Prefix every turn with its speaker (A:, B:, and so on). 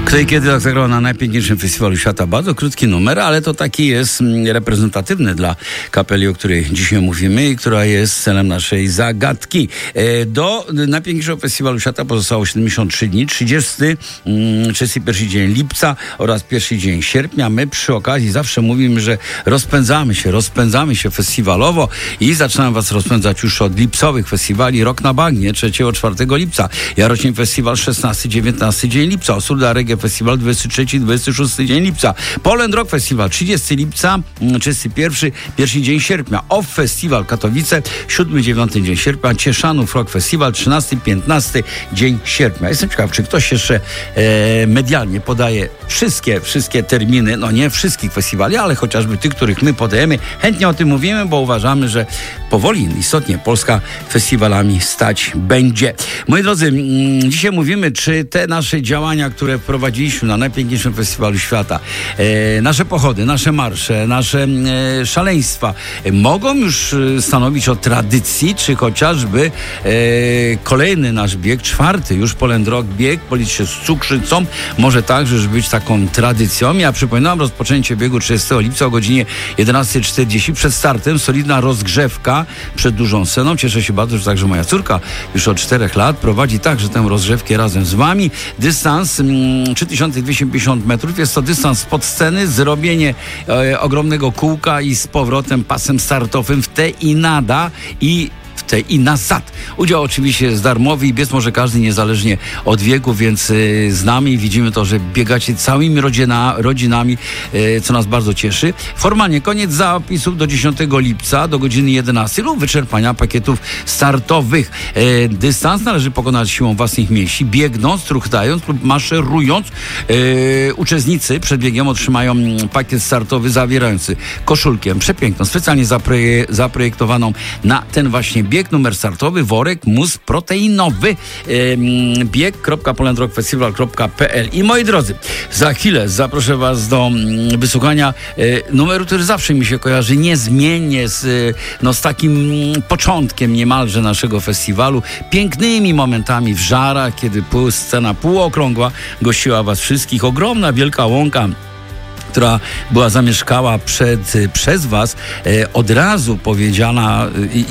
A: Kto i kiedy tak zagrał na najpiękniejszym festiwalu świata. Bardzo krótki numer, ale to taki jest reprezentatywny dla kapeli, o której dzisiaj mówimy i która jest celem naszej zagadki. Do najpiękniejszego festiwalu świata pozostało 73 dni, 31 dzień lipca oraz 1 dzień sierpnia. My przy okazji zawsze mówimy, że rozpędzamy się festiwalowo i zaczynam was rozpędzać już od lipcowych festiwali. Rok na Bagnie 3-4 lipca, Jarocin Festiwal 16-19 dzień lipca, Osurda Reggae Festiwal 23-26 dzień lipca, Poland Rock Festiwal 30 lipca, 31 dzień sierpnia, Off Festiwal Katowice 7-9 dzień sierpnia, Cieszanów Rock Festiwal 13-15 dzień sierpnia. Jestem ciekaw, czy ktoś jeszcze medialnie podaje wszystkie terminy, no nie wszystkich festiwali, ale chociażby tych, których my podajemy. Chętnie o tym mówimy, bo uważamy, że powoli istotnie Polska festiwalami stać będzie. Moi drodzy, dzisiaj mówimy, czy te nasze działania, które wprowadziliśmy na najpiękniejszym festiwalu świata, nasze pochody, nasze marsze, nasze szaleństwa mogą już stanowić o tradycji, czy chociażby kolejny nasz bieg, 4. już Poland Rock bieg, policzyć się z cukrzycą, może także już być taką tradycją. Ja przypominam rozpoczęcie biegu 30 lipca o godzinie 11:40. Przed startem solidna rozgrzewka przed dużą sceną. Cieszę się bardzo, że także moja córka już od 4 lat prowadzi także tę rozgrzewkę razem z wami. Dystans 3250 metrów. Jest to dystans pod sceny, zrobienie ogromnego kółka i z powrotem pasem startowym w te i nada i nazad. Udział oczywiście jest darmowy i biec może każdy niezależnie od wieku, więc z nami widzimy to, że biegacie całymi rodzinami, co nas bardzo cieszy. Formalnie koniec zapisów do 10 lipca do godziny 11 lub wyczerpania pakietów startowych. Dystans należy pokonać siłą własnych mięśni, biegnąc, truchtając lub maszerując. Uczestnicy przed biegiem otrzymają pakiet startowy zawierający koszulkę przepiękną, specjalnie zaprojektowaną na ten właśnie bieg, numer startowy, worek, mus proteinowy, bieg.polandrockfestival.pl. I moi drodzy, za chwilę zaproszę was do wysłuchania numeru, który zawsze mi się kojarzy niezmiennie z takim początkiem niemalże naszego festiwalu, pięknymi momentami w Żarach, kiedy scena półokrągła gościła was wszystkich, ogromna wielka łąka, która była zamieszkała przez was, od razu powiedziana